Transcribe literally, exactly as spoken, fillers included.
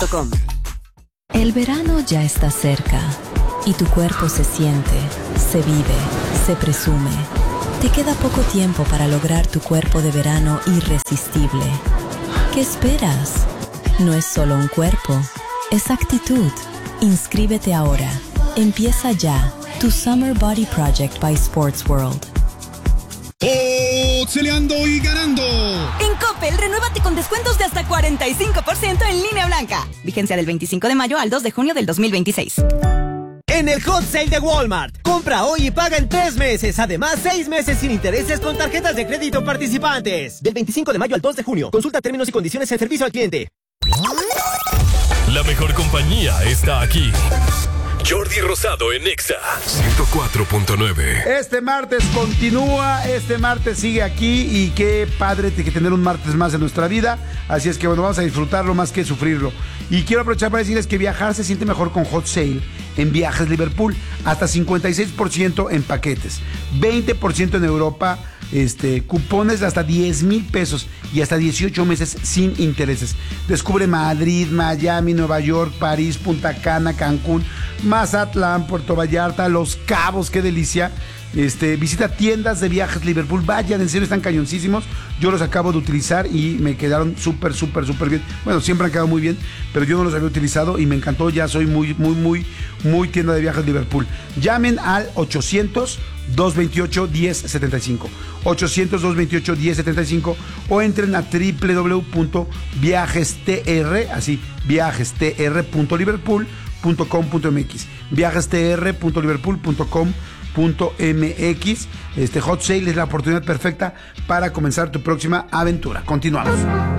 punto com. El verano ya está cerca y tu cuerpo se siente, se vive, se presume. Te queda poco tiempo para lograr tu cuerpo de verano irresistible. ¿Qué esperas? No es solo un cuerpo, es actitud. Inscríbete ahora. Empieza ya tu Summer Body Project by Sports World. ¡Oxeleando y ganando! En Coppel, renuévate con descuentos de hasta cuarenta y cinco por ciento en línea blanca. Vigencia del veinticinco de mayo al dos de junio del dos mil veintiséis. En el Hot Sale de Walmart, compra hoy y paga en tres meses. Además, seis meses sin intereses con tarjetas de crédito participantes. Del veinticinco de mayo al dos de junio. Consulta términos y condiciones en servicio al cliente. La mejor compañía está aquí. Jordi Rosado en Exa ciento cuatro punto nueve. Este martes continúa, este martes sigue aquí y qué padre que tener un martes más en nuestra vida. Así es que bueno, vamos a disfrutarlo más que sufrirlo. Y quiero aprovechar para decirles que viajar se siente mejor con Hot Sale en Viajes Liverpool. Hasta cincuenta y seis por ciento en paquetes, veinte por ciento en Europa, este, cupones de hasta diez mil pesos y hasta dieciocho meses sin intereses. Descubre Madrid, Miami, Nueva York, París, Punta Cana, Cancún, Mazatlán, Puerto Vallarta, Los Cabos, qué delicia. Este, visita tiendas de Viajes Liverpool. Vayan, en serio, están cañoncísimos. Yo los acabo de utilizar y me quedaron súper, súper, súper bien. Bueno, siempre han quedado muy bien, pero yo no los había utilizado y me encantó. Ya soy muy, muy, muy, muy tienda de Viajes Liverpool. Llamen al ochocientos, dos veintiocho, diez setenta y cinco. ochocientos, dos veintiocho, diez setenta y cinco o entren a doble u doble u doble u punto viajestr, así, viajestr punto liverpool punto com punto m x. viajestr punto liverpool punto com punto m x. Este Hot Sale es la oportunidad perfecta para comenzar tu próxima aventura. Continuamos.